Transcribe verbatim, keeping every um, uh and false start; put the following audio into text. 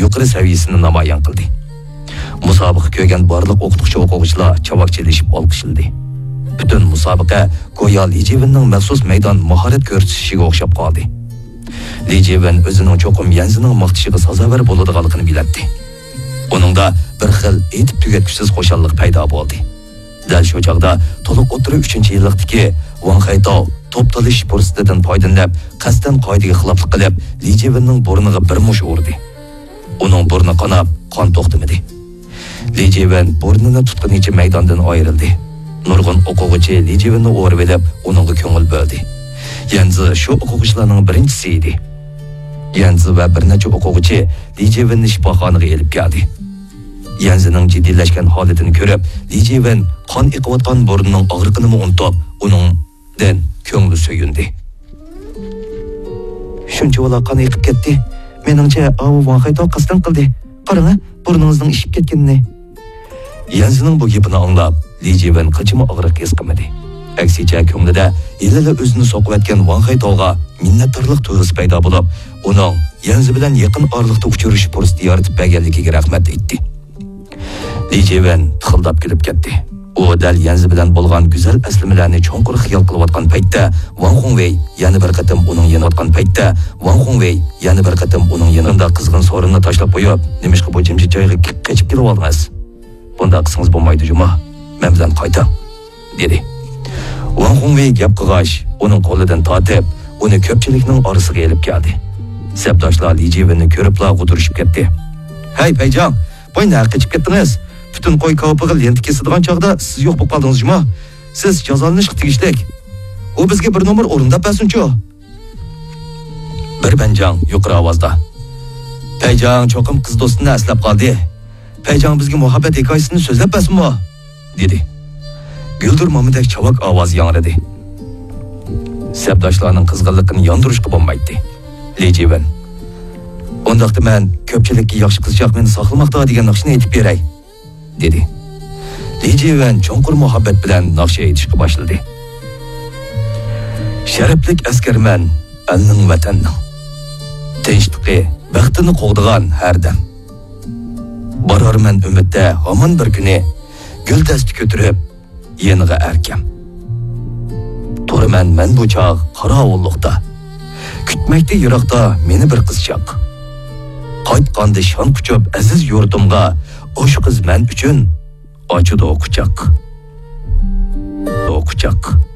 yuqori saviyasini namoyon qildi. Musobaqa ko'rgan barliq o'qituvchi o'quvchilar chavakchalashib olqishladi. Butun musobaqa go'yo Lijevinning maxsus maydon mahorat ko'rsatishiga o'xshab qoldi. Lijevin o'zining cho'qim Yanzining maqtishiga sazovor bo'ladiganligini bilardi. Uningda bir xil etib tugatkusiz qo'shanlik paydo bo'ldi. Dal shu chog'da to'liq o'tiri uchinchi yillikdagi Wang Haitao top talish fursatidan foydalanib, qasddan qoidaga xiloflik qilib, Lijevinning burniga bir mush urdi. Uning burni qonab, qon to'xtamadi. Lijevin burnini tutqunicha maydondan ayrildi. Nurg'un o'quvchi Lijevinni o'rib olib, uningga ko'ngil bo'ldi. Yanzi shu o'quvchilarning birinchisi edi. Yanzi va bir necha o'quvchi Lijevinni shifoxonaga elib keldi. Yanzining jiddiylashgan holatini ko'rib, Lijevin qon iqiyotgan burnining og'riqini unutib, uningdan ko'ngli suyundi. Shuncha vaqt qon iqib ketdi. Meningcha, avu Wang Haitao qasddan qildi. Qarang, burningizning ishib ketganini. Yanzining bu gapini anglab, Lijevin qachima og'riq his qilmadi. Aksicha ko'nglida yillar o'zini so'qiyotgan Wang Haitaoga minnatdorlik tuyg'usi paydo bo'lib, uning Yanzi bilan yaqin oraliqda uchirish fursati yaratib berganligiga rahmat aytdi. Lijevin tixildab kelib ketdi. U dal Yanzi bilan bo'lgan go'zal aslimalarni cho'nqur xiyol qilayotgan paytda Wang Hongwei yana bir qatam uning yanayotgan paytda Wang Hongwei yana bir qatam uning yanında qizg'in so'rinni tashlab qo'yib, "Nimishqa bu jimjit joyga qochib kelib oldingiz? Bunda qismingiz bo'lmaydi, juma. Men bilan qayting", dedi. Wang Hongwei gap qilgach, uning qo'lidan tortib, uni ko'pchilikning orasiga elib keldi. Sabdoshlar Lijevinni ko'ribla g'udirishib ketdi. "Hey Payjang, bo'y nari qochib ketdingiz? Butun qo'y ko'piga lent kesadigan chog'da siz yo'q bo'lib qoldingiz, juma. Siz jazolanishga tegishlik. U bizga bir nomer o'rinda pasunchu." Bir Payjang yuqori ovozda. "Payjang cho'qim qiz do'stini aslab qoldi. Payjang bizga muhabbat hikoyasini so'zlab pasmi?" dedi. Guldur Mamadek chavak ovoz yangradi. Sabdoshlarning qizg'inligini yondirishga bo'lmaydi. Lijevin: "Undaqda men ko'pchilikka yaxshi qizchaq meni saqlamoqda degan naqshni aytib beray", dedi. Lijevin cho'nqur muhabbat bilan naqsh aytishga boshladi. "Sharaflik askarman, elning vatanning. Tinchligi, baxtini qo'g'digan har dam. Borarman umidda hamon bir kuni, gul dasti ko'tarib, yeniga erkam. Turaman men bu chog' qorovullikda. Kutmakda yiroqda meni bir qizchaq. Qaytganda shon quchib aziz yurtimga, o'sha qiz men uchun ochidi o'quchoq. O'quchoq."